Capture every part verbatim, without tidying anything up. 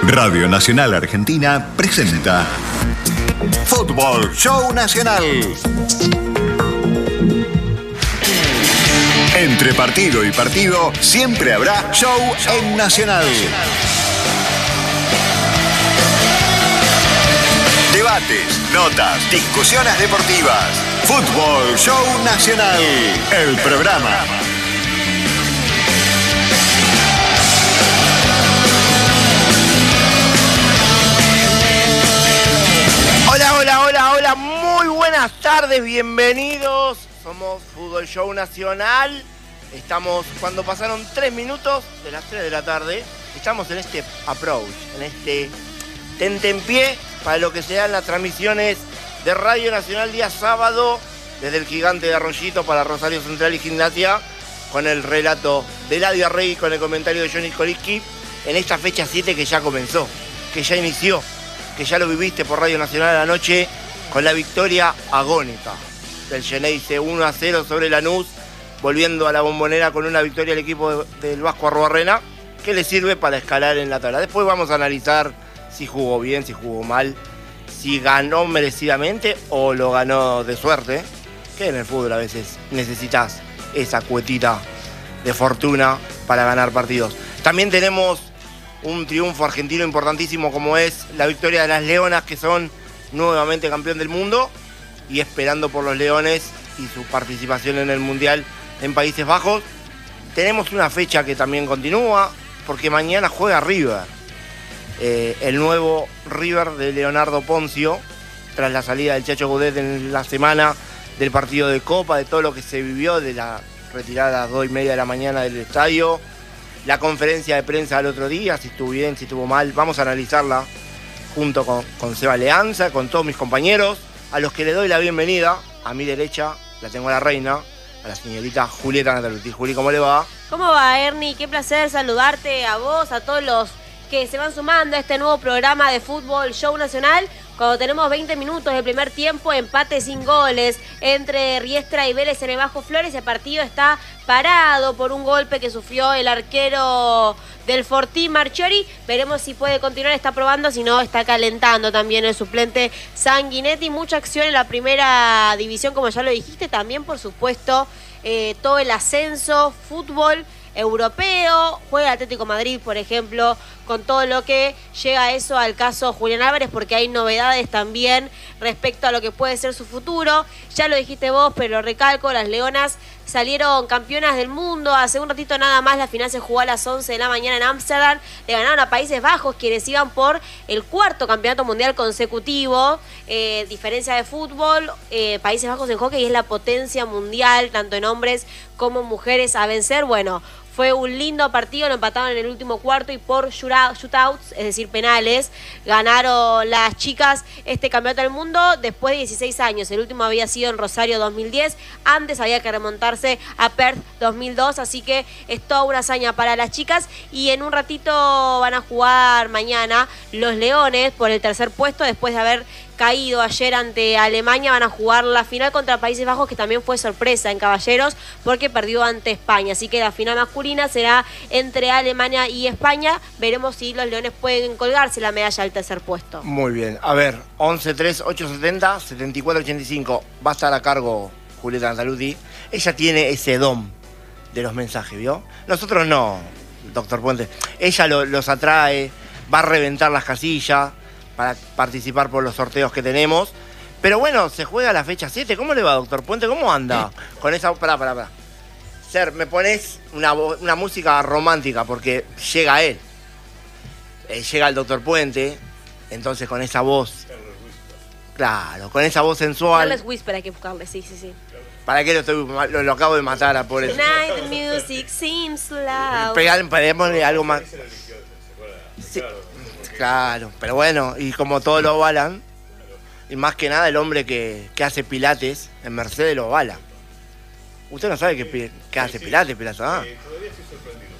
Radio Nacional Argentina presenta Fútbol Show Nacional. Entre partido y partido siempre habrá show en Nacional. Debates, notas, discusiones deportivas. Fútbol Show Nacional, el programa. Hola, hola, hola, hola, muy buenas tardes, bienvenidos. Somos Fútbol Show Nacional. Estamos, cuando pasaron tres minutos de las tres de la tarde, estamos en este approach, en este tentempié para lo que serán las transmisiones de Radio Nacional día sábado, desde el Gigante de Arroyito para Rosario Central y Gimnasia, con el relato de Ladia Rey y con el comentario de Johnny Koliski, en esta fecha siete que ya comenzó, que ya inició, que ya lo viviste por Radio Nacional anoche, con la victoria agónica del Geneise uno a cero sobre Lanús, volviendo a la Bombonera con una victoria al equipo del Vasco Arruabarrena, que le sirve para escalar en la tabla. Después vamos a analizar si jugó bien, si jugó mal, si ganó merecidamente o lo ganó de suerte, que en el fútbol a veces necesitas esa cuetita de fortuna para ganar partidos. También tenemos un triunfo argentino importantísimo como es la victoria de las Leonas, que son nuevamente campeón del mundo, y esperando por los Leones y su participación en el Mundial en Países Bajos. Tenemos una fecha que también continúa, porque mañana juega River, eh, el nuevo River de Leonardo Poncio, tras la salida del Chacho Gaudet en la semana del partido de Copa, de todo lo que se vivió, de la retirada a las dos y media de la mañana del estadio, la conferencia de prensa del otro día, si estuvo bien, si estuvo mal, vamos a analizarla junto con, con Seba Leanza, con todos mis compañeros, a los que le doy la bienvenida. A mi derecha la tengo a la reina, a la señorita Julieta Nataluti. Juli, ¿cómo le va? ¿Cómo va, Ernie? Qué placer saludarte a vos, a todos los que se van sumando a este nuevo programa de Fútbol Show Nacional. Cuando tenemos veinte minutos del primer tiempo, empate sin goles entre Riestra y Vélez en el Bajo Flores. El partido está parado por un golpe que sufrió el arquero del Fortín, Marchiori. Veremos si puede continuar, está probando, si no está calentando también el suplente Sanguinetti. Mucha acción en la primera división, como ya lo dijiste. También, por supuesto, eh, todo el ascenso, fútbol europeo, juega Atlético Madrid, por ejemplo, con todo lo que llega a eso al caso Julián Álvarez, porque hay novedades también respecto a lo que puede ser su futuro. Ya lo dijiste vos, pero recalco, las Leonas salieron campeonas del mundo. Hace un ratito nada más la final se jugó a las once de la mañana en Ámsterdam. Le ganaron a Países Bajos, quienes iban por el cuarto campeonato mundial consecutivo. Eh, diferencia de fútbol, eh, Países Bajos en hockey es la potencia mundial, tanto en hombres como mujeres a vencer. Bueno, fue un lindo partido, lo empataron en el último cuarto y por shootouts, es decir, penales, ganaron las chicas este campeonato del mundo después de dieciséis años. El último había sido en Rosario dos mil diez, antes había que remontarse a Perth dos mil dos, así que es toda una hazaña para las chicas. Y en un ratito van a jugar mañana los Leones por el tercer puesto, después de haber caído ayer ante Alemania. Van a jugar la final contra Países Bajos, que también fue sorpresa en caballeros porque perdió ante España, así que la final masculina será entre Alemania y España. Veremos si los Leones pueden colgarse la medalla del tercer puesto. Muy bien, a ver, once tres ocho setenta setenta y cuatro ochenta y cinco, va a estar a cargo Julieta Nataluti. Ella tiene ese don de los mensajes, ¿vio? Nosotros no, doctor Puente. Ella lo, los atrae, va a reventar las casillas para participar por los sorteos que tenemos. Pero bueno, se juega la fecha siete. ¿Cómo le va, doctor Puente? ¿Cómo anda? Con esa... Pará, pará, pará. Ser, me pones una, una música romántica porque llega él. Eh, llega el doctor Puente. Entonces con esa voz... Claro, con esa voz sensual... Carles Whisper hay que buscarle, sí, sí, sí. ¿Para qué lo, estoy, lo, lo acabo de matar a por eso? Tonight the music seems loud. Pegámosle algo más... Sí. Claro, pero bueno, y como todos lo avalan, y más que nada el hombre que, que hace pilates en Mercedes lo avala. Usted no sabe que, que hace pilates, pilates, ¿ah? Eh, todavía estoy sorprendido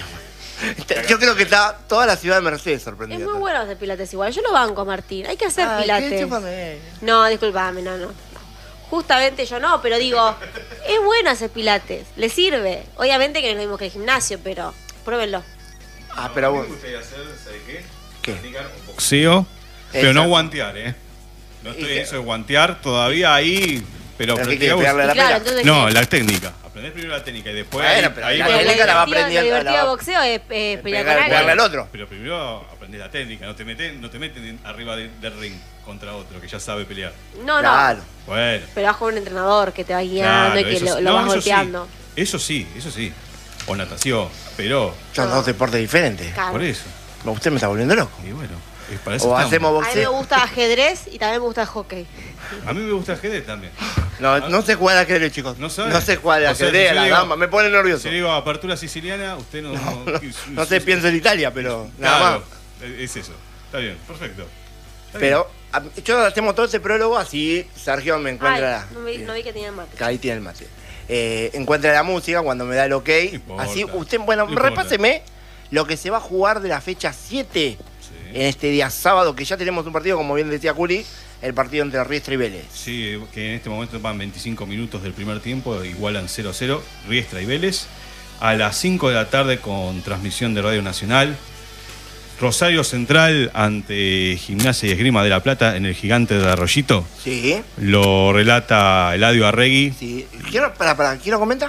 por eso. Yo creo que está toda la ciudad de Mercedes sorprendida. Es muy bueno hacer pilates igual. Yo lo banco, Martín. Hay que hacer Ay, pilates. ¿qué? No, discúlpame, no, no. Justamente yo no, pero digo, es bueno hacer pilates. Le sirve. Obviamente que no es lo mismo que el gimnasio, pero pruébenlo. Ah, pero a mí bueno. me gustaría hacer, ¿sabe qué? ¿Qué? Practicar boxeo, pero Exacto. no guantear, ¿eh? No estoy ¿Y en qué? eso de guantear todavía ahí, pero ¿Pero qué practicamos- quieres, pegarle a la Claro, pera? entonces, No, ¿qué? la técnica. Aprendés primero la técnica y después Bueno, ahí, pero ahí la vas- técnica la va divertida- aprendiendo, Lo divertido la de va- boxeo es eh, pelear Pegar- con pegarle alguien. al otro. Pero primero aprendés la técnica, no te meten, no te meten en- arriba de- del ring contra otro que ya sabe pelear. No, Claro. no. Bueno. Pero vas con un entrenador que te va guiando claro, y que eso lo, sí. lo No, vas eso golpeando. Sí, eso sí, eso sí. O natación, pero Son dos deportes diferentes. Claro. por eso. Usted me está volviendo loco. Y bueno, es para eso O estamos. hacemos A mí me boxeo. gusta ajedrez y también me gusta el hockey. A mí me gusta el ajedrez también. No, no sé jugar al ajedrez, chicos. No No, sabe. sé jugar al O sea, ajedrez, si a yo la digo- dama. Me pone nervioso. Si le digo apertura siciliana, usted no... No, no, no sé, pienso en Italia, pero nada Claro, más. es eso. Está bien, perfecto. Está Pero a- yo hacemos todo este prólogo, así Sergio me encuentra. Ay, no, vi, no vi que tenía mate. Que ahí tiene el mate. Eh, encuentra la música cuando me da el ok. importa, Así usted, bueno, no importa. repáseme lo que se va a jugar de la fecha siete Sí. en este día sábado, que ya tenemos un partido, como bien decía Juli, el partido entre Riestra y Vélez. Sí, que en este momento van veinticinco minutos del primer tiempo, igualan cero a cero, Riestra y Vélez. A las cinco de la tarde con transmisión de Radio Nacional. Rosario Central ante Gimnasia y Esgrima de la Plata en el Gigante de Arroyito. Sí, Lo relata Eladio Arregui. sí. ¿Quiero, para, para, ¿quién lo comenta?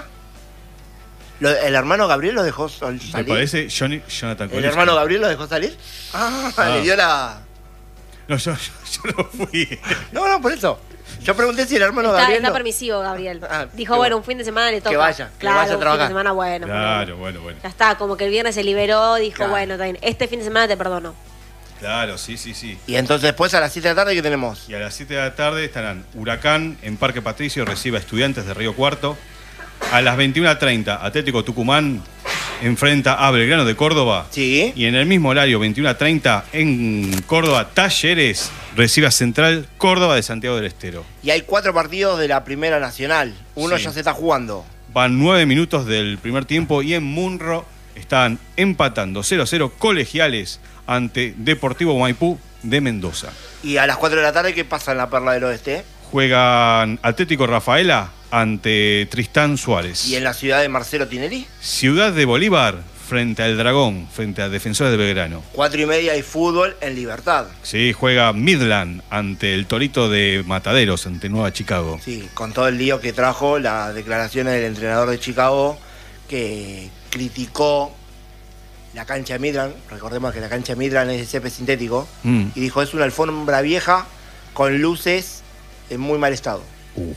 Lo- ¿El hermano Gabriel lo dejó sol- Me salir? parece Johnny, Jonathan ¿El Koleski. hermano Gabriel lo dejó salir? Ah, Ah. le dio la... No, yo, yo, yo no fui. No, no, por eso. Yo pregunté si el hermano Está, Gabriel... está lo- permisivo, Gabriel. Ah, Dijo, qué bueno, bueno. un fin de semana le toca. Que vaya, que claro, vaya a un fin trabajar. de semana bueno. Claro, bueno, bueno. Ya está, como que el viernes se liberó, dijo, Claro. bueno, está bien, este fin de semana te perdono. Claro, sí, sí, sí. Y entonces después a las siete de la tarde, ¿qué tenemos? Y a las siete de la tarde estarán Huracán en Parque Patricio, recibe a Estudiantes de Río Cuarto. A las veintiuna treinta, Atlético Tucumán enfrenta a Belgrano de Córdoba. Sí. Y en el mismo horario, veintiuna treinta, en Córdoba, Talleres recibe a Central Córdoba de Santiago del Estero. Y hay cuatro partidos de la Primera Nacional. Uno Sí. ya se está jugando. Van nueve minutos del primer tiempo y en Munro están empatando cero a cero Colegiales ante Deportivo Maipú de Mendoza. Y a las cuatro de la tarde, ¿qué pasa en la Perla del Oeste? Juegan Atlético Rafaela ante Tristán Suárez. Y en la ciudad de Marcelo Tinelli, Ciudad de Bolívar frente al Dragón, frente a Defensores de Belgrano. cuatro y media hay fútbol en Libertad. Sí, juega Midland ante el Torito de Mataderos, ante Nueva Chicago. Sí, con todo el lío que trajo las declaraciones del entrenador de Chicago, que criticó la cancha de Midland. Recordemos que la cancha de Midland es de césped sintético. Mm. Y dijo, es una alfombra vieja con luces en muy mal estado. Uh.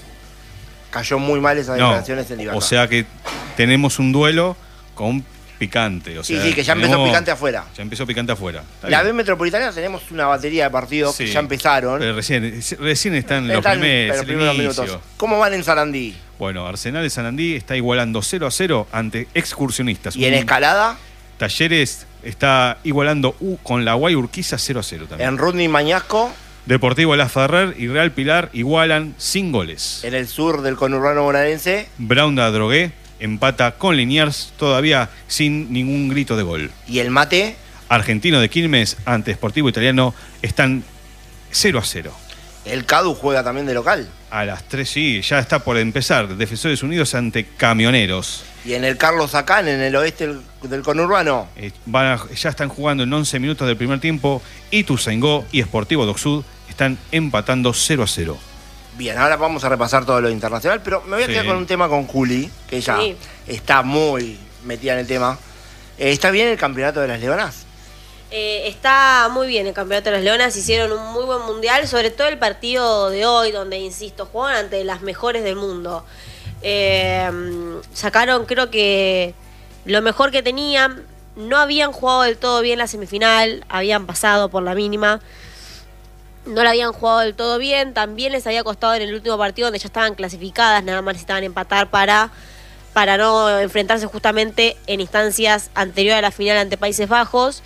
Cayó muy mal esas No, declaraciones en Libertad. o sea que tenemos un duelo con picante. O sí, sea, sí, que ya empezó tenemos- picante afuera. Ya empezó picante afuera. Está La B bien. Metropolitana tenemos una batería de partidos Sí, que ya empezaron. Pero recién, recién están los Están primeros, los el primeros inicio. minutos. ¿Cómo van en Sarandí? Bueno, Arsenal de Sanandí está igualando cero a cero ante Excursionistas. Y en Un- escalada, Talleres está igualando U con la Guay Urquiza cero a cero también. en Rudney Mañasco, Deportivo La Ferrer y Real Pilar igualan sin goles. en el sur del conurbano bonaerense. Brown de Adrogué empata con Liniers todavía sin ningún grito de gol. Y el Mate, Argentino de Quilmes ante Sportivo Italiano están cero a cero. el Cadu juega también de local. A las tres, sí, ya está por empezar. Defensores Unidos ante Camioneros. Y en el Carlos Acán, en el oeste del, del conurbano, Eh, van a- ya están jugando en once minutos del primer tiempo. Ituzaingó y Sportivo Docsud están empatando cero a cero. bien, ahora vamos a repasar todo lo internacional, pero me voy a Sí. quedar con un tema con Juli, que ella Sí. está muy metida en el tema. Eh, ¿Está bien el campeonato de las Leonas? Eh, está muy bien el campeonato de las Leonas, hicieron un muy buen mundial, sobre todo el partido de hoy, donde, insisto, juegan ante las mejores del mundo. Eh, sacaron, creo que, lo mejor que tenían. No habían jugado del todo bien la semifinal, habían pasado por la mínima. No la habían jugado del todo bien, también les había costado en el último partido, donde ya estaban clasificadas, nada más necesitaban empatar para, para no enfrentarse justamente en instancias anteriores a la final ante Países Bajos.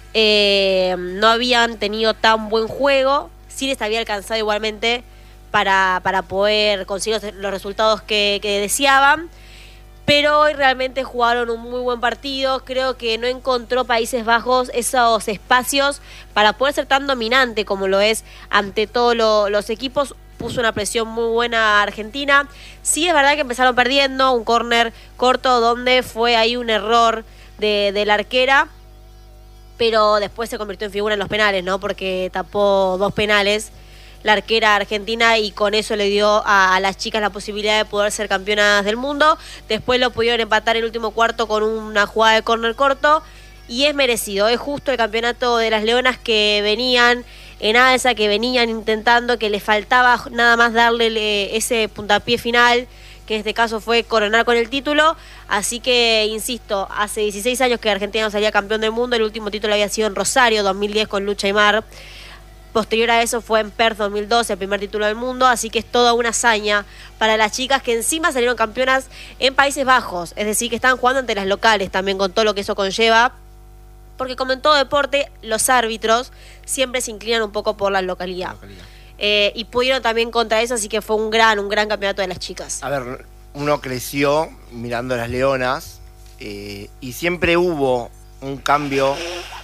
Eh, no habían tenido tan buen juego, sí les había alcanzado igualmente para, para poder conseguir los, los resultados que, que deseaban, pero hoy realmente jugaron un muy buen partido. Creo que no encontró Países Bajos esos espacios para poder ser tan dominante como lo es ante todos lo, los equipos. Puso una presión muy buena a Argentina. Sí es verdad que empezaron perdiendo, un córner corto donde fue ahí un error de, de la arquera, pero después se convirtió en figura en los penales, ¿no? Porque tapó dos penales la arquera argentina y con eso le dio a, a las chicas la posibilidad de poder ser campeonas del mundo. Después lo pudieron empatar el último cuarto con una jugada de córner corto y es merecido, es justo el campeonato de las Leonas que venían en alza, que venían intentando, que les faltaba nada más darle ese puntapié final, que en este caso fue coronar con el título. Así que, insisto, hace dieciséis años que Argentina no salía campeón del mundo, el último título había sido en Rosario, dos mil diez con Lucha Aymar. Posterior a eso fue en Perth dos mil doce, el primer título del mundo, así que es toda una hazaña para las chicas que encima salieron campeonas en Países Bajos, es decir, que están jugando ante las locales también con todo lo que eso conlleva, porque como en todo deporte, los árbitros siempre se inclinan un poco por la localidad. localidad. Eh, y pudieron también contra eso, así que fue un gran, un gran campeonato de las chicas. A ver, uno creció mirando a las Leonas eh, y siempre hubo un cambio,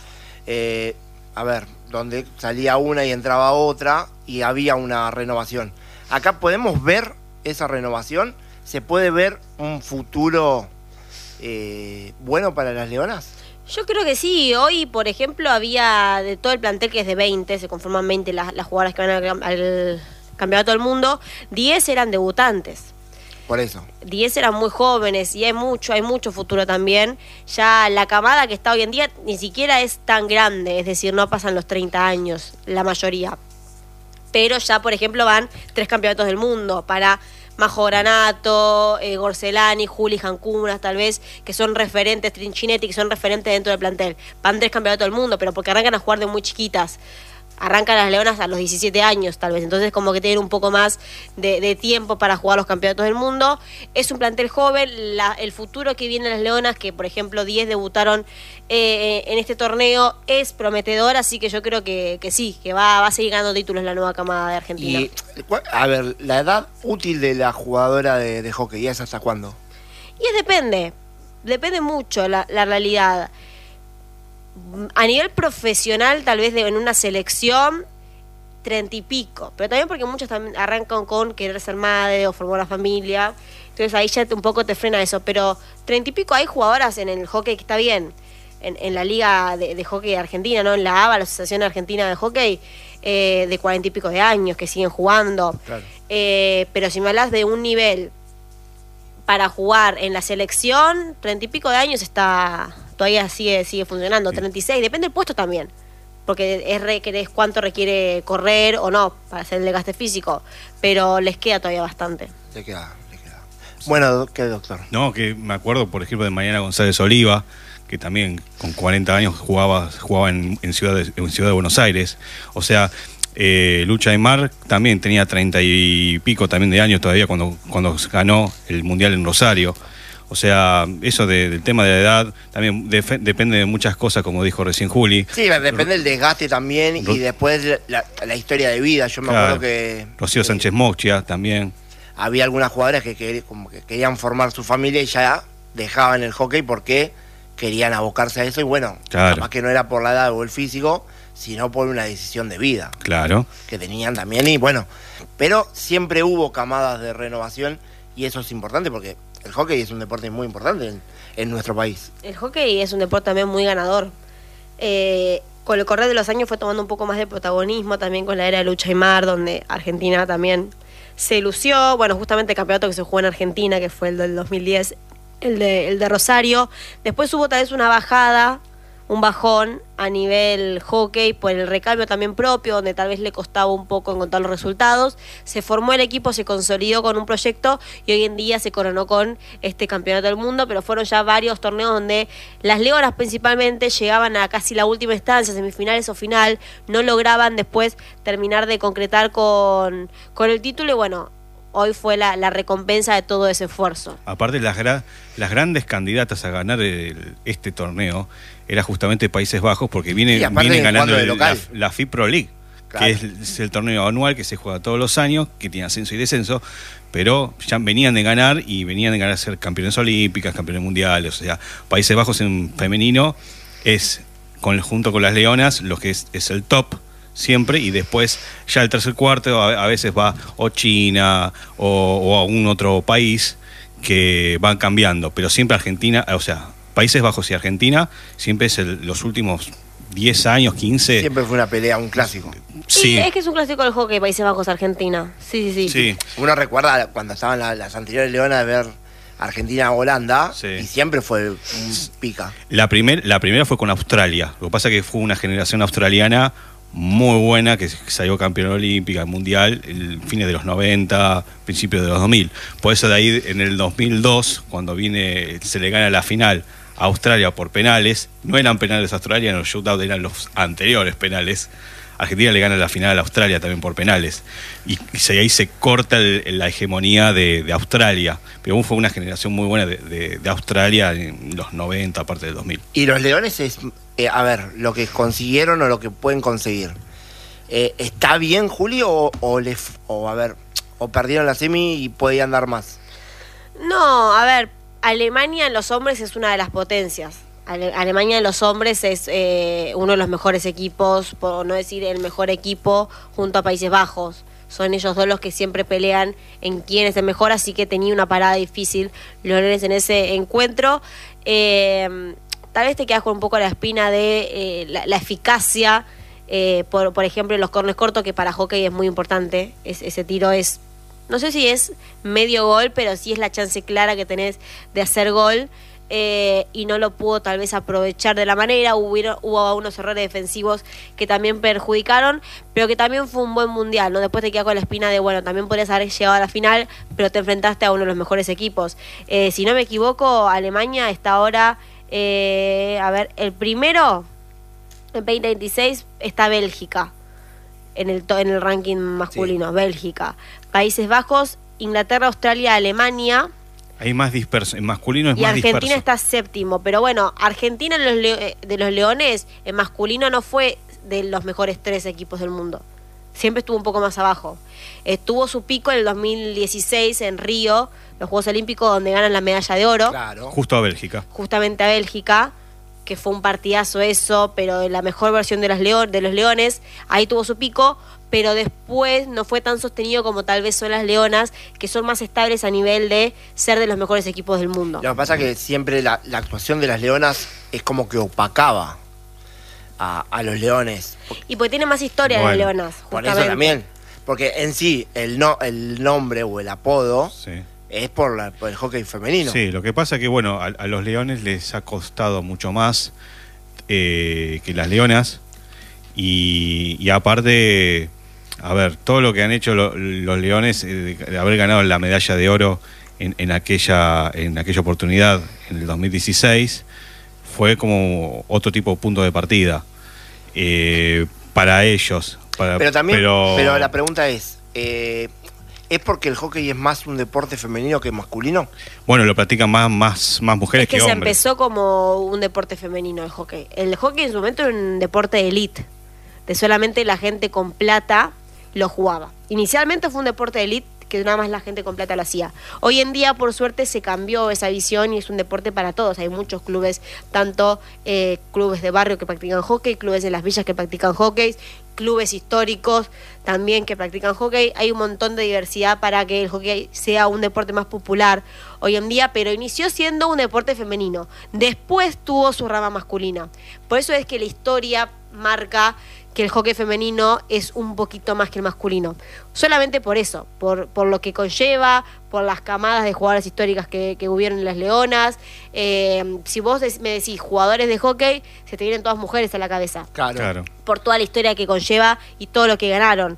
eh, a ver, donde salía una y entraba otra y había una renovación. Acá podemos ver esa renovación, se puede ver un futuro eh, bueno para las Leonas. Yo creo que sí. Hoy, por ejemplo, había de todo el plantel que es de veinte, se conforman veinte las, las jugadoras que van al, al campeonato del mundo, diez eran debutantes. Por eso. diez eran muy jóvenes y hay mucho, hay mucho futuro también. Ya la camada que está hoy en día ni siquiera es tan grande, es decir, no pasan los treinta años, la mayoría. Pero ya, por ejemplo, van tres campeonatos del mundo para Majo Granato, eh, Gorcelani, Juli Jancunas, tal vez, que son referentes, Trinchinetti, que son referentes dentro del plantel. Van tres campeonatos del mundo, pero porque arrancan a jugar de muy chiquitas. Arrancan las Leonas a los diecisiete años, tal vez. Entonces, como que tienen un poco más de, de tiempo para jugar los campeonatos del mundo. Es un plantel joven. La, el futuro que viene las Leonas, que por ejemplo diez debutaron eh, en este torneo, es prometedor. Así que yo creo que, que sí, que va, va a seguir ganando títulos la nueva camada de Argentina. Y, a ver, la edad útil de la jugadora de, de hockey, ¿es hasta cuándo? Y es depende. Depende mucho la, la realidad. A nivel profesional, tal vez de, en una selección, treinta y pico. Pero también porque muchos también arrancan con querer ser madre o formar una familia. Entonces ahí ya te, un poco te frena eso. Pero treinta y pico hay jugadoras en el hockey que está bien. En, en la liga de, de hockey de Argentina, ¿no? En la A B A, la Asociación Argentina de Hockey, eh, de cuarenta y pico de años que siguen jugando. Claro. Eh, pero si me hablas de un nivel para jugar en la selección, treinta y pico de años está... todavía sigue sigue funcionando, treinta y seis, depende del puesto también, porque es, requiere, es cuánto requiere correr o no para hacer el desgaste físico, pero les queda todavía bastante. Le queda, le queda. Bueno, ¿qué, doctor? No, que me acuerdo, por ejemplo, de Mariana González Oliva, que también con cuarenta años jugaba, jugaba en, en, Ciudad de, en Ciudad de Buenos Aires, o sea... Eh, Lucha Aymar también tenía treinta y pico también de años todavía cuando, cuando ganó el Mundial en Rosario. O sea, eso de, del tema de la edad también de, depende de muchas cosas, como dijo recién Juli. Sí, depende del desgaste también Ro y después la, la historia de vida. Yo me claro. acuerdo que... Rocío eh, Sánchez Mochia también. Había algunas jugadoras que, que, como que querían formar su familia y ya dejaban el hockey porque querían abocarse a eso. Y bueno, claro. capaz que no era por la edad o el físico, sino por una decisión de vida. Claro. Que tenían también y bueno, pero siempre hubo camadas de renovación y eso es importante porque el hockey es un deporte muy importante en, en nuestro país. El hockey es un deporte también muy ganador. Eh, con el correr de los años fue tomando un poco más de protagonismo también con la era de Lucha Aymar, donde Argentina también se lució. Bueno, justamente el campeonato que se jugó en Argentina, que fue el del dos mil diez, el de, el de Rosario. Después hubo tal vez una bajada, un bajón a nivel hockey por el recambio también propio, donde tal vez le costaba un poco encontrar los resultados. Se formó el equipo, se consolidó con un proyecto y hoy en día se coronó con este campeonato del mundo, pero fueron ya varios torneos donde las Leonas principalmente llegaban a casi la última instancia, semifinales o final, no lograban después terminar de concretar con, con el título y bueno, hoy fue la, la recompensa de todo ese esfuerzo. Aparte, las, gra las grandes candidatas a ganar el, este torneo era justamente Países Bajos, porque viene, sí, vienen ganando el, la, la F I Pro League, claro. que es, es el torneo anual que se juega todos los años, que tiene ascenso y descenso, pero ya venían de ganar y venían de ganar a ser campeones olímpicas, campeones mundiales. O sea, Países Bajos en femenino es, con, junto con las Leonas, lo que es, es el top siempre, y después ya el tercer cuarto a, a veces va o China o, o algún otro país que van cambiando, pero siempre Argentina, o sea, Países Bajos y Argentina siempre es el, los últimos diez años, quince. Siempre fue una pelea, un clásico. Sí, Sí, es que es un clásico del hockey, Países Bajos-Argentina. Sí, sí, sí. sí. Uno recuerda cuando estaban la- las anteriores leonas de ver Argentina-Holanda Sí. y siempre fue un pica. La, primer, la primera fue con Australia. Lo que pasa es que fue una generación australiana muy buena que salió campeona olímpica, mundial, en fines de los noventa, principios de los dos mil. Por eso de ahí en el dos mil dos, cuando viene, se le gana la final a Australia por penales, no eran penales australianos, los shootout eran los anteriores penales. Argentina le gana la final a Australia también por penales. Y, y se- ahí se corta el- el- la hegemonía de, de Australia. Pero aún fue una generación muy buena de, de- de Australia en los noventa, aparte del dos mil. Y los leones es, eh, a ver, lo que consiguieron o lo que pueden conseguir. Eh, ¿Está bien, Julio, o, o, le, f- o, a ver, o perdieron la semi y podían dar más? No, a ver, Alemania en los hombres es una de las potencias. Ale- Alemania en los hombres es eh, uno de los mejores equipos, por no decir el mejor equipo, junto a Países Bajos. Son ellos dos los que siempre pelean en quién es el mejor, así que tenía una parada difícil los leones en ese encuentro. Eh, tal vez te quedas con un poco la espina de eh, la, la eficacia, eh, por, por ejemplo, en los corners cortos, que para hockey es muy importante. Es, ese tiro es, no sé si es medio gol, pero sí es la chance clara que tenés de hacer gol. Eh, y no lo pudo tal vez aprovechar de la manera. Hubo, hubo unos errores defensivos que también perjudicaron, pero que también fue un buen mundial, ¿no? Después te queda con la espina de, bueno, también podrías haber llegado a la final, pero te enfrentaste a uno de los mejores equipos. Eh, si no me equivoco, Alemania está ahora, eh, a ver, el primero, en veinte veintiséis, está Bélgica, en el, to- en el ranking masculino, sí. Bélgica. Países Bajos, Inglaterra, Australia, Alemania... Hay más disperso, en masculino es y más Argentina disperso. está séptimo, pero bueno, Argentina en los leo- de los Leones en masculino no fue de los mejores tres equipos del mundo. Siempre estuvo un poco más abajo. Estuvo su pico en el dos mil dieciséis en Río, los Juegos Olímpicos, donde ganan la medalla de oro, Claro. Justo a Bélgica. justamente a Bélgica, que fue un partidazo eso, pero la mejor versión de, las leo- de los Leones, ahí tuvo su pico, pero después no fue tan sostenido como tal vez son las Leonas, que son más estables a nivel de ser de los mejores equipos del mundo. Lo que pasa es que siempre la, la actuación de las leonas es como que opacaba a, a los leones. Y porque tiene más historia Bueno, las Leonas, Por justamente. eso también. Porque en sí, el, no, el nombre o el apodo Sí. es por, la, por el hockey femenino. Sí, lo que pasa es que, bueno, a, a los leones les ha costado mucho más eh, que las leonas. Y, y aparte, a ver, todo lo que han hecho lo- los leones, eh, de haber ganado la medalla de oro en, en, aquella, en aquella oportunidad, en el dos mil dieciséis, fue como otro tipo de punto de partida eh, para ellos. Para, Pero también, pero, pero la pregunta es, eh, ¿es porque el hockey es más un deporte femenino que masculino? bueno, lo practican más, más, más mujeres Es que que se hombres. empezó como un deporte femenino el hockey. El hockey en su momento era un deporte de elite, de solamente la gente con plata lo jugaba. Inicialmente fue un deporte de elite que nada más la gente con plata lo hacía. Hoy en día, por suerte, se cambió esa visión y es un deporte para todos. Hay muchos clubes, tanto eh, clubes de barrio que practican hockey, clubes en las villas que practican hockey, clubes históricos también que practican hockey. Hay un montón de diversidad para que el hockey sea un deporte más popular hoy en día, pero inició siendo un deporte femenino. Después tuvo su rama masculina. Por eso es que la historia marca que el hockey femenino es un poquito más que el masculino. Solamente por eso, por, por lo que conlleva, por las camadas de jugadoras históricas que, que hubieron en las Leonas. Eh, si vos des- me decís jugadores de hockey, se te vienen todas mujeres a la cabeza, Claro. Claro. por toda la historia que conlleva y todo lo que ganaron.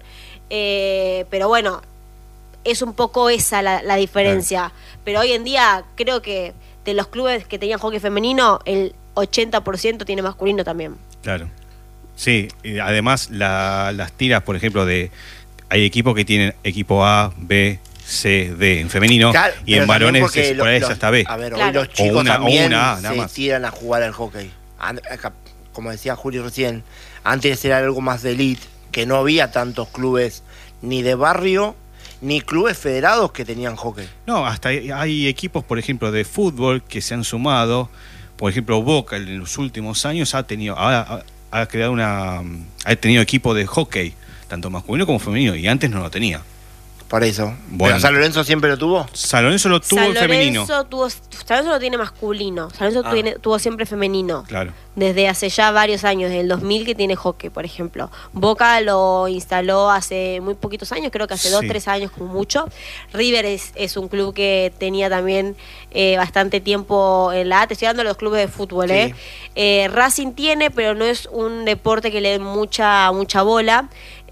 Eh, pero bueno, es un poco esa la, la diferencia. Pero hoy en día creo que de los clubes que tenían hockey femenino, el ochenta por ciento tiene masculino también. Claro. Sí, y además la- las tiras, por ejemplo, de hay equipos que tienen equipo A, B, C, D en femenino Claro, y pero en también varones porque es por ahí es los- hasta B. A ver, Claro. hoy los chicos O una- o también una A, nada se más. tiran a jugar al hockey. An- acá, Como decía Julio recién, antes era algo más de elite, que no había tantos clubes ni de barrio ni clubes federados que tenían hockey. No, hasta hay, hay equipos, por ejemplo, de fútbol que se han sumado. Por ejemplo, Boca en los últimos años ha tenido ha, ha creado una ha tenido equipo de hockey, tanto masculino como femenino, y antes no lo tenía. Por eso. Bueno. ¿Pero San Lorenzo siempre lo tuvo? San Lorenzo lo tuvo San en femenino. Lorenzo tuvo, San Lorenzo lo tiene masculino. San Lorenzo Ah. tiene- tuvo siempre femenino. Claro. Desde hace ya varios años, desde el dos mil que tiene hockey, por ejemplo. Boca lo instaló hace muy poquitos años, creo que hace Sí. dos, tres años como mucho. River es, es un club que tenía también eh, bastante tiempo en la A. Te estoy dando los clubes de fútbol, Sí. ¿eh? Eh, Racing tiene, pero no es un deporte que le den mucha, mucha bola.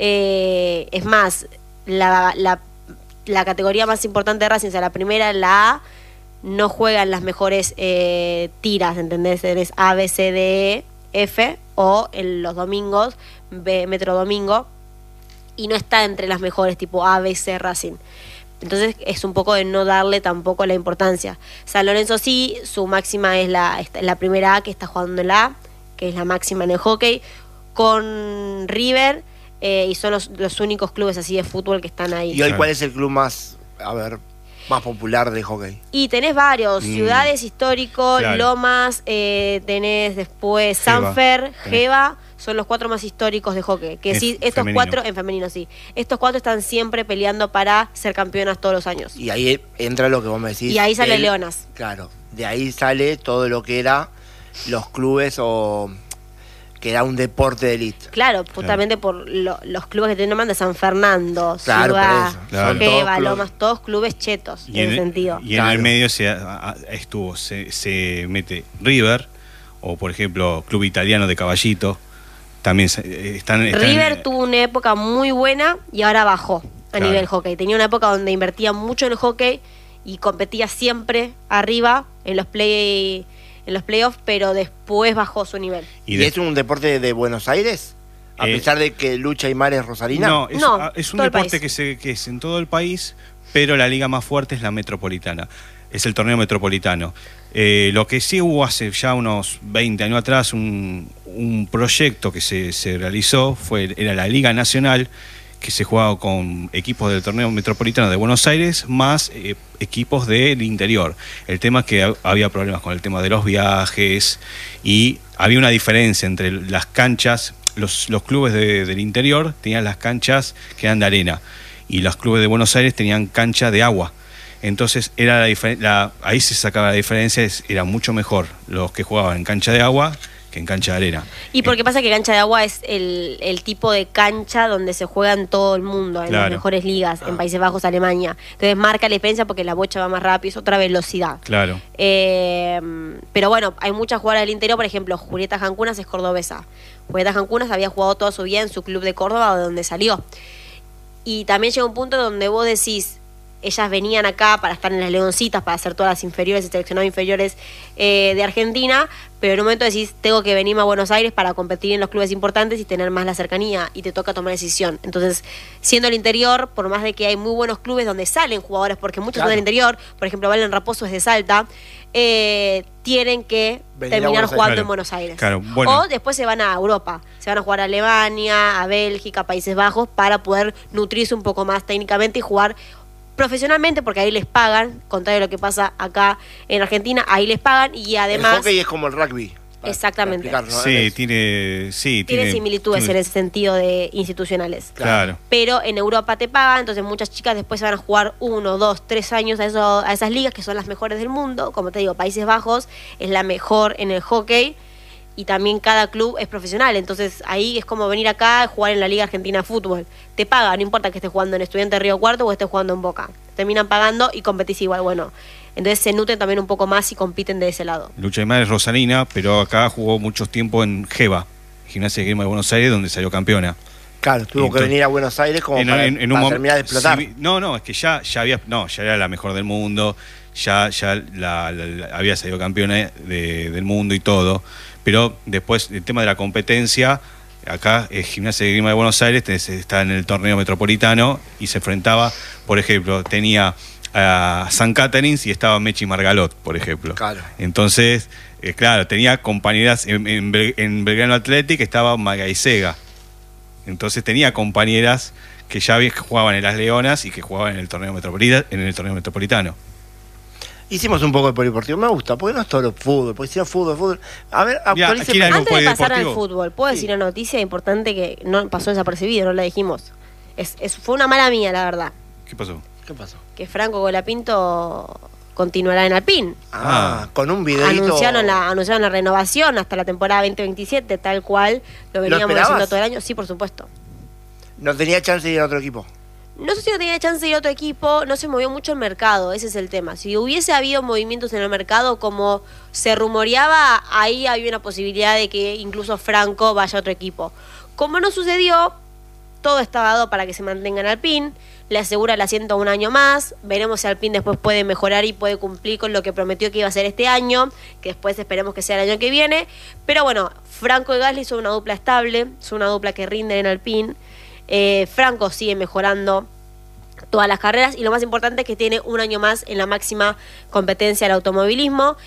Eh, es más, la, la, la categoría más importante de Racing, o sea, la primera, la A, no juegan las mejores eh, tiras, ¿entendés? Eres A, B, C, D, E, F, o en los domingos, B, Metro Domingo, y no está entre las mejores, tipo A, B, C, Racing. Entonces es un poco de no darle tampoco la importancia. San Lorenzo sí, su máxima es la, esta- la primera A, que está jugando en la A, que es la máxima en el hockey, con River, eh, y son los, los únicos clubes así de fútbol que están ahí. ¿Y hoy Claro. cuál es el club más, a ver, más popular de hockey? Y tenés varios, Mm. Ciudades Histórico, Claro. Lomas, eh, tenés después Geva. Sanfer, Tenés. Geva, son los cuatro más históricos de hockey. Que En sí, estos femenino. cuatro, en femenino sí, estos cuatro están siempre peleando para ser campeonas todos los años. Y ahí entra lo que vos me decís. Y ahí sale del- Leonas. Claro, de ahí sale todo lo que era los clubes o que era un deporte de élite. Claro, justamente por lo- los clubes que te nombran de San Fernando, Claro, por Ciudad, eso. Claro. Geva, Son todos Lomas, todos clubes chetos en ese sentido. y en Claro. el medio se a- a- estuvo, se, se mete River, o por ejemplo, Club Italiano de Caballito. También se- eh, están, están River en- tuvo una época muy buena y ahora bajó a Claro. nivel hockey. Tenía una época donde invertía mucho en el hockey y competía siempre arriba en los play en los playoffs, pero después bajó su nivel. ¿Y, y de- es un deporte de Buenos Aires? A Eh, pesar de que Lucha y Mar es Rosarina. No, es, No, ah, es un todo el deporte país. que, se, que es en todo el país, pero la liga más fuerte es la metropolitana. Es el torneo metropolitano. Eh, lo que sí hubo hace ya unos veinte años atrás, un, un proyecto que se, se realizó, fue era la Liga Nacional, que se jugaba con equipos del torneo metropolitano de Buenos Aires, más eh, equipos del interior. El tema es que ha- había problemas con el tema de los viajes y había una diferencia entre las canchas. Los, los clubes de- del interior tenían las canchas que eran de arena y los clubes de Buenos Aires tenían cancha de agua. Entonces era la difer- la- ahí se sacaba la diferencia, es- era mucho mejor los que jugaban en cancha de agua que en cancha de arena. Y porque pasa que cancha de agua es el, el tipo de cancha donde se juega en todo el mundo, en Claro. las mejores ligas, en Países Bajos, Alemania. Entonces marca la diferencia porque la bocha va más rápido, es otra velocidad. Claro. Eh, pero bueno, hay muchas jugadoras del interior, por ejemplo, Julieta Jancunas es cordobesa. Julieta Jancunas había jugado toda su vida en su club de Córdoba, de donde salió. Y también llega un punto donde vos decís, ellas venían acá para estar en las Leoncitas, para hacer todas las inferiores y seleccionados inferiores eh, de Argentina, pero en un momento decís, tengo que venirme a Buenos Aires para competir en los clubes importantes y tener más la cercanía, y te toca tomar decisión. Entonces, siendo el interior, por más de que hay muy buenos clubes donde salen jugadores, porque muchos Claro. son del interior, por ejemplo, Valen Raposo es de Salta, eh, tienen que Venir a terminar Buenos Aires. jugando Claro. en Buenos Aires. Claro, bueno. O después se van a Europa, se van a jugar a Alemania, a Bélgica, Países Bajos, para poder nutrirse un poco más técnicamente y jugar profesionalmente, porque ahí les pagan, contrario a lo que pasa acá en Argentina, ahí les pagan y además el hockey es como el rugby. para- Exactamente. para explicar, ¿no? Sí, Es- tiene, sí, tiene similitudes tiene- en ese sentido de institucionales. Claro. Pero en Europa te pagan, entonces muchas chicas después se van a jugar uno, dos, tres años a, eso, a esas ligas que son las mejores del mundo. Como te digo, Países Bajos es la mejor en el hockey y también cada club es profesional. Entonces ahí es como venir acá y jugar en la Liga Argentina de Fútbol. Te pagan, no importa que estés jugando en Estudiantes de Río Cuarto o estés jugando en Boca. Terminan pagando y competís igual. Bueno, entonces se nutren también un poco más y compiten de ese lado. Lucha de Mar es Rosalina, pero acá jugó mucho tiempo en Geva, Gimnasia de Grima de Buenos Aires, donde salió campeona. Claro, tuvo Entonces, que venir a Buenos Aires como para, en un para mom- terminar de explotar. sí, no, no, es que ya, ya había, no, ya era la mejor del mundo, ya, ya la, la- la- había salido campeona de- del mundo y todo, pero después el tema de la competencia, acá es Gimnasia de Grima de Buenos Aires, tenés- está en el torneo metropolitano y se enfrentaba, por ejemplo, tenía a San Caterins y estaba Mechi Margalot, por ejemplo. Claro. Entonces, eh, claro, tenía compañeras en, en, Bel- en Belgrano Athletic, estaba Magaisega. Entonces tenía compañeras que ya vi- que jugaban en las Leonas y que jugaban en el torneo metropolita, en el torneo metropolitano. Hicimos un poco de polideportivo, me gusta, porque no es todo fútbol, porque si no fútbol, fútbol. A ver, Mira, actualice. aquí era algo Antes de pasar al polideportivo. fútbol, ¿puedo Sí. decir una noticia importante que no pasó desapercibida, no la dijimos? Es, es- fue una mala mía, la verdad. ¿Qué pasó? ¿Qué pasó? Que Franco Colapinto continuará en Alpine. Ah, ah, con un videito. Anunciaron la, anunciaron la renovación hasta la temporada veinte veintisiete, tal cual lo veníamos ¿Lo haciendo todo el año. Sí, por supuesto. No tenía chance de ir a otro equipo. No sé si no tenía chance de ir a otro equipo, no se movió mucho el mercado, ese es el tema. Si hubiese habido movimientos en el mercado como se rumoreaba, ahí había una posibilidad de que incluso Franco vaya a otro equipo. Como no sucedió, todo está dado para que se mantenga en Alpine, le asegura el asiento un año más, veremos si Alpine después puede mejorar y puede cumplir con lo que prometió que iba a hacer este año, que después esperemos que sea el año que viene. Pero bueno, Franco y Gasly son una dupla estable, son una dupla que rinden en Alpine. Eh, Franco sigue mejorando todas las carreras y lo más importante es que tiene un año más en la máxima competencia del automovilismo,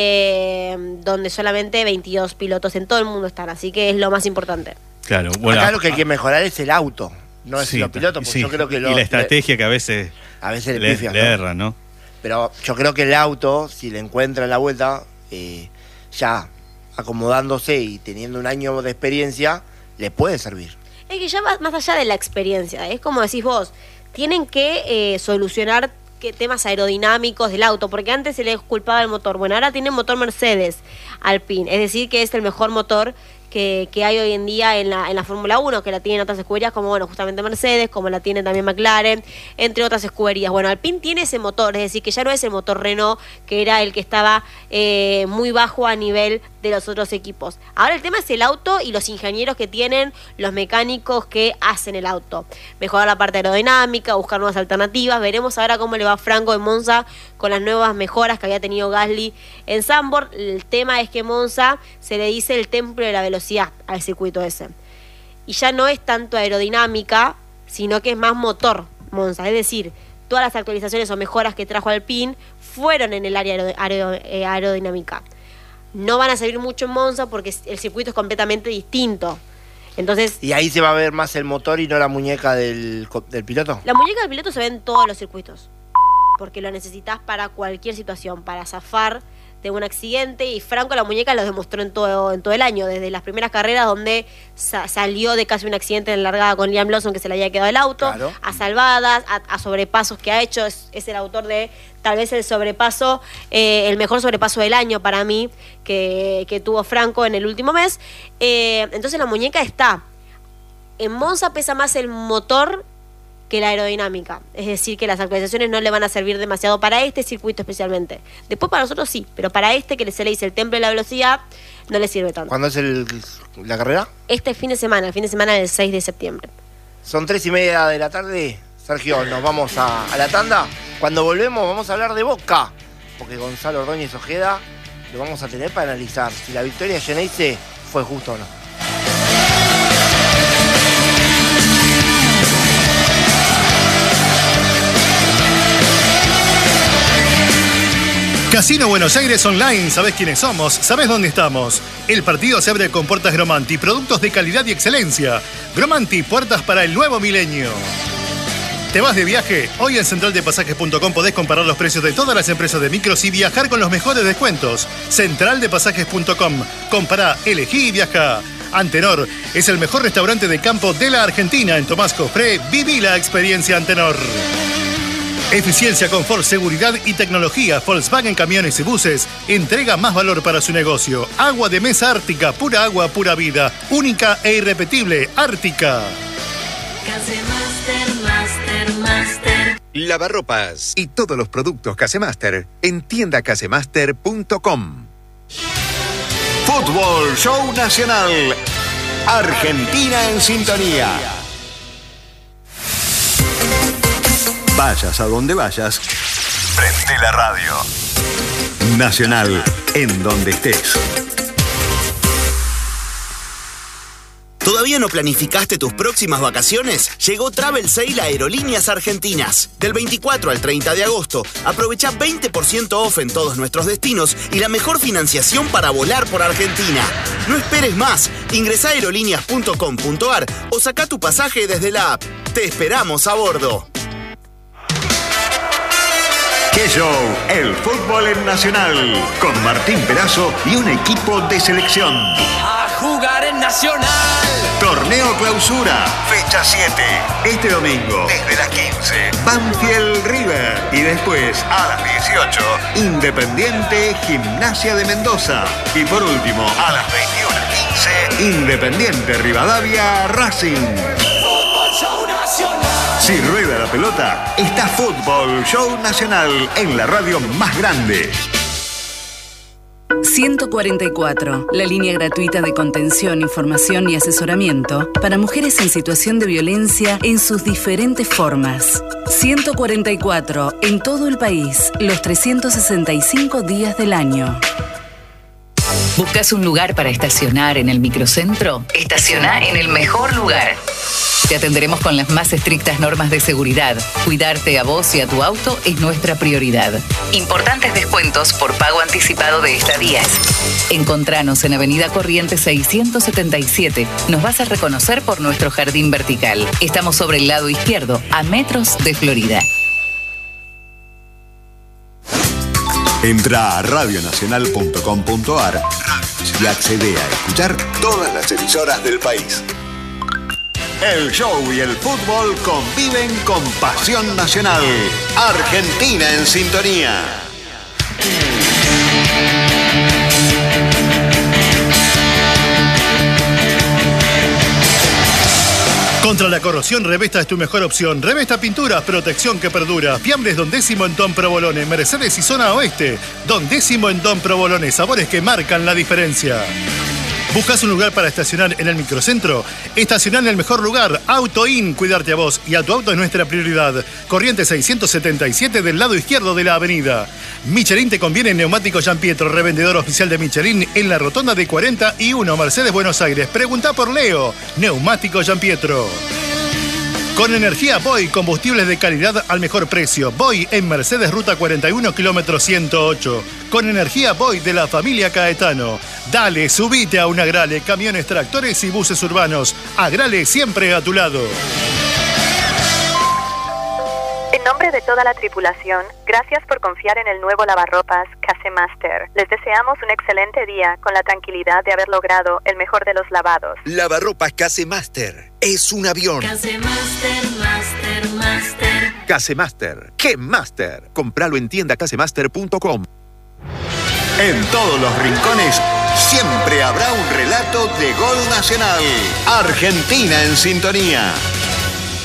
eh, donde solamente veintidós pilotos en todo el mundo están, así que es lo más importante. Claro, bueno. Acá lo que hay que mejorar es el auto, no es sí, los pilotos, porque sí. yo creo que lo, y la estrategia que a veces, a veces le, le, pifian, le ¿no? erra, ¿no? Pero yo creo que el auto, si le encuentran la vuelta, eh, ya acomodándose y teniendo un año de experiencia, le puede servir. Es que ya va más allá de la experiencia, es como decís vos, tienen que eh, solucionar que temas aerodinámicos del auto, porque antes se le culpaba el motor. Bueno, ahora tiene motor Mercedes Alpine, es decir, que es el mejor motor que, que hay hoy en día en la, en la Fórmula uno, que la tienen otras escuderías como, bueno, justamente Mercedes, como la tiene también McLaren, entre otras escuderías. Bueno, Alpine tiene ese motor, es decir, que ya no es el motor Renault, que era el que estaba eh, muy bajo a nivel de los otros equipos. Ahora el tema es el auto y los ingenieros que tienen, los mecánicos que hacen el auto. Mejorar la parte aerodinámica, buscar nuevas alternativas. Veremos ahora cómo le va a Franco en Monza con las nuevas mejoras que había tenido Gasly en Zandvoort. El tema es que Monza se le dice el templo de la velocidad al circuito ese. Y ya no es tanto aerodinámica, sino que es más motor Monza. Es decir, todas las actualizaciones o mejoras que trajo Alpine fueron en el área aer- aer- aerodinámica. No van a servir mucho en Monza porque el circuito es completamente distinto. Entonces, ¿Y ahí se va a ver más el motor y no la muñeca del, del piloto? la muñeca del piloto se ve en todos los circuitos, porque lo necesitas para cualquier situación, para zafar de un accidente, y Franco la muñeca lo demostró en todo, en todo el año, desde las primeras carreras donde sa- salió de casi un accidente en largada con Liam Lawson, que se le había quedado el auto, Claro. a salvadas, a, a sobrepasos que ha hecho, es, es el autor de tal vez el sobrepaso, eh, el mejor sobrepaso del año para mí, que, que tuvo Franco en el último mes. Eh, entonces la muñeca está. En Monza pesa más el motor que la aerodinámica, es decir, que las actualizaciones no le van a servir demasiado para este circuito especialmente. Después para nosotros sí, pero para este que se le dice el templo de la velocidad, no le sirve tanto. ¿Cuándo es el, la carrera? Este fin de semana, el fin de semana del seis de septiembre. Son tres y media de la tarde. Sergio, nos vamos a, a la tanda. Cuando volvemos vamos a hablar de Boca, porque Gonzalo Ordóñez Ojeda lo vamos a tener para analizar si la victoria de Geneise fue justa o no. Casino Buenos Aires Online, ¿sabés quiénes somos? ¿Sabés dónde estamos? El partido se abre con puertas Gromanti, productos de calidad y excelencia. Gromanti, puertas para el nuevo milenio. ¿Te vas de viaje? Hoy en central de pasajes punto com podés comparar los precios de todas las empresas de micros y viajar con los mejores descuentos. central de pasajes punto com. Compará, elegí y viaja. Antenor es el mejor restaurante de campo de la Argentina. En Tomás Cofré, viví la experiencia Antenor. Eficiencia, confort, seguridad y tecnología. Volkswagen Camiones y Buses entrega más valor para su negocio. Agua de mesa Ártica, pura agua, pura vida. Única e irrepetible, Ártica. Casemaster, Master, Master. Lavarropas y todos los productos Casemaster en tienda casemaster punto com. Fútbol Show Nacional. Argentina en sintonía. Vayas a donde vayas, prende la radio. Nacional, en donde estés. ¿Todavía no planificaste tus próximas vacaciones? Llegó Travel Sale a Aerolíneas Argentinas. Del veinticuatro al treinta de agosto, aprovecha veinte por ciento off en todos nuestros destinos y la mejor financiación para volar por Argentina. No esperes más. Ingresá a aerolíneas punto com punto ar o saca tu pasaje desde la app. Te esperamos a bordo. ¡Qué show! El fútbol en Nacional. Con Martín Perazo y un equipo de selección. A jugar en Nacional. Torneo Clausura, fecha siete. Este domingo, desde las quince, Banfield River. Y después, a las dieciocho, Independiente Gimnasia de Mendoza. Y por último, a las veintiuno quince, Independiente Rivadavia Racing. Si rueda la pelota, está Fútbol Show Nacional en la radio más grande. ciento cuarenta y cuatro, la línea gratuita de contención, información y asesoramiento para mujeres en situación de violencia en sus diferentes formas. ciento cuarenta y cuatro, en todo el país, los trescientos sesenta y cinco días del año. ¿Buscas un lugar para estacionar en el microcentro? Estaciona en el mejor lugar. Te atenderemos con las más estrictas normas de seguridad. Cuidarte a vos y a tu auto es nuestra prioridad. Importantes descuentos por pago anticipado de estadías. Encontranos en Avenida Corrientes seiscientos setenta y siete. Nos vas a reconocer por nuestro jardín vertical. Estamos sobre el lado izquierdo, a metros de Florida. Entra a radio nacional punto com punto a r y accede a escuchar todas las emisoras del país. El show y el fútbol conviven con pasión nacional. Argentina en sintonía. Contra la corrosión, Revesta es tu mejor opción. Revesta Pinturas, protección que perdura. Fiambres Don Décimo en Don Provolone. Mercedes y Zona Oeste. Don Décimo en Don Provolone. Sabores que marcan la diferencia. ¿Buscas un lugar para estacionar en el microcentro? Estacionar en el mejor lugar. Auto In, cuidarte a vos y a tu auto es nuestra prioridad. Corriente seiscientos setenta y siete del lado izquierdo de la avenida. Michelin te conviene en Neumático Gianpietro, revendedor oficial de Michelin en la rotonda de cuarenta y uno, Mercedes, Buenos Aires. Pregunta por Leo. Neumático Gianpietro. Con energía Boy, combustibles de calidad al mejor precio. Boy en Mercedes, ruta cuarenta y uno, kilómetro ciento ocho. Con energía Boy de la familia Caetano. Dale, subite a un Agrale, camiones, tractores y buses urbanos. Agrale siempre a tu lado. En nombre de toda la tripulación, gracias por confiar en el nuevo lavarropas Casemaster. Les deseamos un excelente día con la tranquilidad de haber logrado el mejor de los lavados. Lavarropas Casemaster es un avión. Casemaster, Master, Master. Casemaster, ¿qué Master? Compralo en tienda casemaster punto com. En todos los rincones siempre habrá un relato de gol nacional. Argentina en sintonía.